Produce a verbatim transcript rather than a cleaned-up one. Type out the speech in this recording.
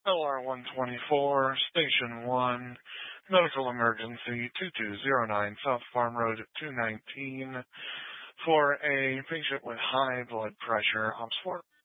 L R one twenty-four, Station one, medical emergency two two zero nine, South Farm Road two nineteen, for a patient with high blood pressure. Ops four.